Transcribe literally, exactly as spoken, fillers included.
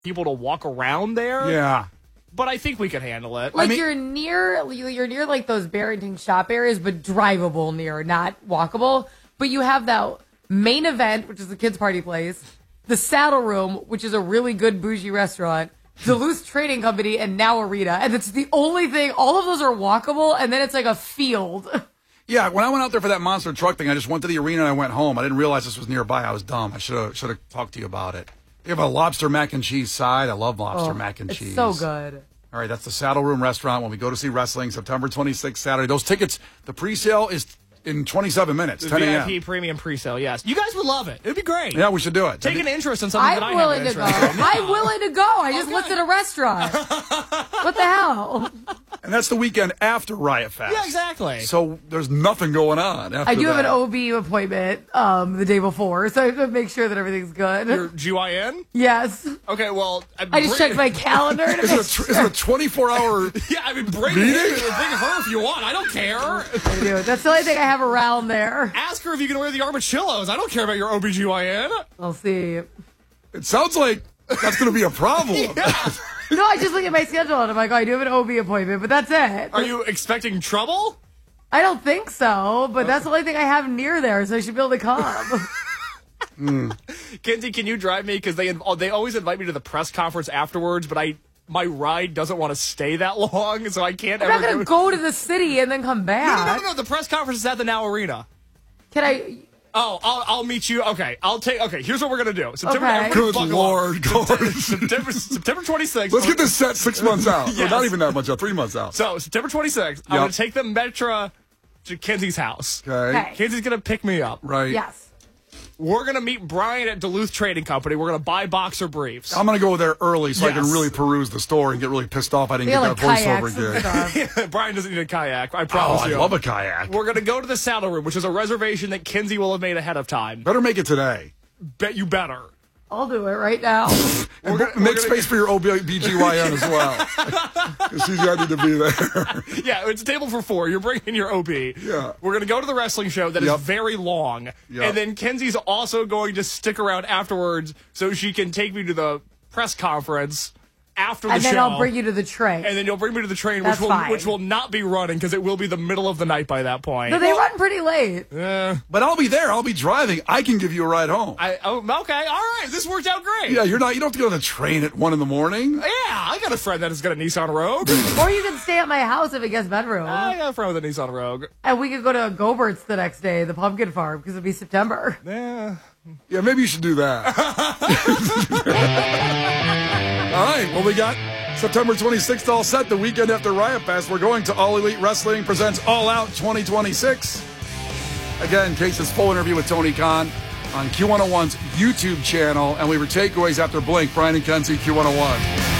people to walk around there. Yeah. But I think we can handle it. Like I mean, you're near, you're near like those Barrington shop areas, but drivable near, not walkable. But you have that main event, which is the kids' party place, the Saddle Room, which is a really good bougie restaurant, Duluth Trading Company, and now Arena. And it's the only thing. All of those are walkable, and then it's like a field. Yeah, when I went out there for that monster truck thing, I just went to the arena and I went home. I didn't realize this was nearby. I was dumb. I should have should have talked to you about it. They have a lobster mac and cheese side. I love lobster Oh, mac and it's cheese. so good. All right, that's the Saddle Room Restaurant when we go to see wrestling, September twenty-sixth, Saturday. Those tickets, the pre-sale is in twenty-seven minutes, ten a.m. V I P premium pre-sale, yes. You guys would love it. It would be great. Yeah, we should do it. Take an interest in something that I I'm have willing an to go. interest in. I'm willing to go. I just Okay. listed a restaurant. What the hell? And that's the weekend after Riot Fest. Yeah, exactly. So there's nothing going on after I do have that. an O B appointment um, the day before, so I have to make sure that everything's good. Your G Y N? Yes. Okay, well... I just checked my calendar to Is make it, a tr- is it a twenty-four hour... Yeah, I mean, bring Meeting? it. Bring her if you want. I don't care. I do. That's the only thing I have around there. Ask her if you can wear the armadillos. I don't care about your O B G Y N. I'll see. It sounds like that's going to be a problem. Yeah. No, I just look at my schedule and I'm like, oh, I do have an O B appointment, but that's it. Are you expecting trouble? I don't think so, but that's the only thing I have near there, so I should be able to come. Mm. Kenzie, can you drive me? Because they they always invite me to the press conference afterwards, but I my ride doesn't want to stay that long, so I can't I'm ever not going to go. go to the city and then come No, no, back. no, no, no. The press conference is at the Now Arena. Can I... Oh, I'll, I'll meet you. Okay, I'll take. Okay, here's what we're gonna do. September. Okay. everybody Good buckle Lord, up. Gordon. September, September twenty-sixth. Let's get this set six months out. Or Yes. not even that much out, three months out. So September twenty-sixth, I'm Yep. gonna take the Metra to Kenzie's house. Okay. Okay. Kenzie's gonna pick me up. Right. Yes. We're gonna meet Brian at Duluth Trading Company. We're gonna buy boxer briefs. I'm going to go there early so I can Yes. really peruse the store and get really pissed off I didn't They get got that like voiceover kayaks and gig. stuff. Brian doesn't need a kayak. I Oh, promise I you. love a kayak. We're gonna go to the Saddle Room, which is a reservation that Kenzie will have made ahead of time. Better make it today. Bet you better. I'll do it right now. And gonna- b- make we're gonna- space for your O B G Y N as well. She's got to be there. Yeah, it's a table for four. You're bringing your O B. Yeah. We're going to go to the wrestling show that Yep. is very long. Yep. And then Kenzie's also going to stick around afterwards so she can take me to the press conference after the And then show. I'll bring you to the train. And then you'll bring me to the train, That's which will fine. which will not be running because it will be the middle of the night by that point. No, they run pretty late. Eh, But I'll be there. I'll be driving. I can give you a ride home. I, oh, okay, all right. This worked out great. Yeah, you're not. You don't have to go to the train at one in the morning. Yeah, I got a friend that has got a Nissan Rogue. Or you can stay at my house if it gets bedroom. I got a friend with a Nissan Rogue. And we could go to Gobert's the next day, the pumpkin farm, because it'll be September. Yeah. Yeah, maybe you should do that. All right. Well, we got September twenty-sixth all set. The weekend after Riot Fest, we're going to All Elite Wrestling presents All Out twenty twenty-six. Again, Case's full interview with Tony Khan on Q one oh one's YouTube channel, and we were takeaways after Blink. Brian and Kenzie, Q one oh one.